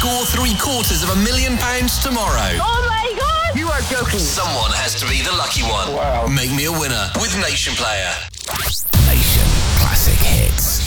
score £750,000 tomorrow. Oh my God! You are joking. Someone has to be the lucky one. Wow. Make me a winner with Nation Player. Nation Classic Hits.